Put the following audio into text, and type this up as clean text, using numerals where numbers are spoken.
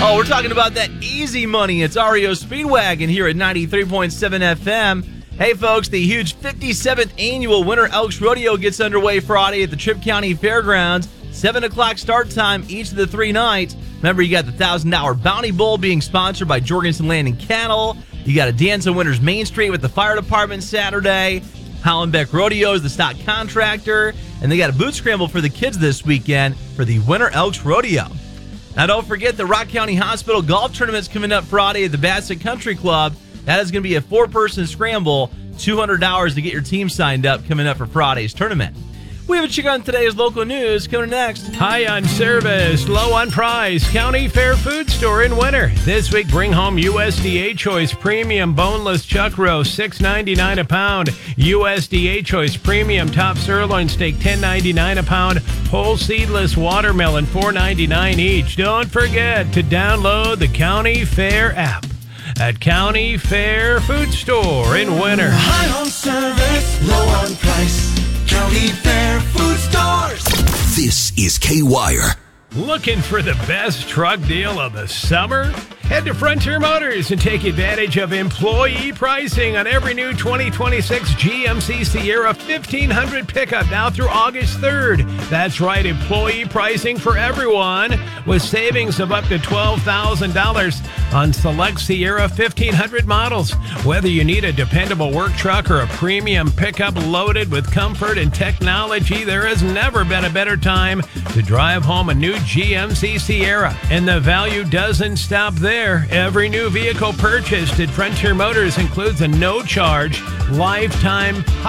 Oh, we're talking about that easy money. It's REO Speedwagon here at 93.7 FM. Hey, folks, the huge 57th annual Winter Elks Rodeo gets underway Friday at the Tripp County Fairgrounds. 7 o'clock start time each of the 3 nights. Remember, you got the $1,000 Bounty Bowl being sponsored by Jorgensen Landing Cattle. You got a dance on Winter's Main Street with the fire department Saturday. Hollenbeck Rodeo is the stock contractor. And they got a boot scramble for the kids this weekend for the Winter Elks Rodeo. Now, don't forget the Rock County Hospital Golf Tournament's coming up Friday at the Bassett Country Club. That is going to be a 4-person scramble, $200 to get your team signed up coming up for Friday's tournament. We have a check on today's local news coming next. High on service, low on price. County Fair Food Store in Winter. This week, bring home USDA Choice Premium Boneless Chuck Roast, $6.99 a pound. USDA Choice Premium Top Sirloin Steak, $10.99 a pound. Whole Seedless Watermelon, $4.99 each. Don't forget to download the County Fair app at County Fair Food Store in Winter. High on service, low on price. County Fair Food Stores. This is K-Wire. Looking for the best truck deal of the summer? Head to Frontier Motors and take advantage of employee pricing on every new 2026 GMC Sierra 1500 pickup now through August 3rd. That's right, employee pricing for everyone with savings of up to $12,000 on select Sierra 1500 models. Whether you need a dependable work truck or a premium pickup loaded with comfort and technology, there has never been a better time to drive home a new GMC Sierra. And the value doesn't stop there. Every new vehicle purchased at Frontier Motors includes a no-charge lifetime